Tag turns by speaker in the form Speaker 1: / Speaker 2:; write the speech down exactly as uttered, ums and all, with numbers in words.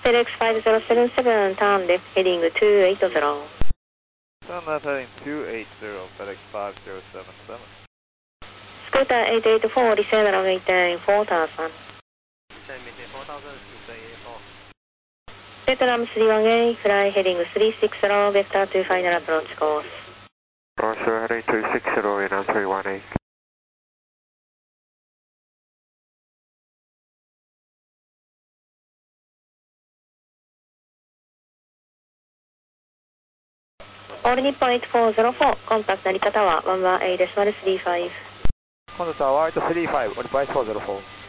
Speaker 1: フェデックスファイブゼロセブンセブン、ターンです。ヘディングにひゃくはちじゅう。
Speaker 2: Turn left heading two eight zero, FedEx five zero seven seven.
Speaker 1: スクーターはちはちよん、リセーナーメイテインよんターサン。ベトナムさんいちエー、フライヘディングさんろくゼロ、ベクターにファイナルアプローチコース。
Speaker 3: Roger, heading two six zero, in on three one eight.
Speaker 1: All Nippon eight four zero four、コンタクト成田タワーいちいちエーデシマルさんじゅうご。
Speaker 2: コンタクトはワイトさんじゅうご、オリパイトフォーゼロフォー。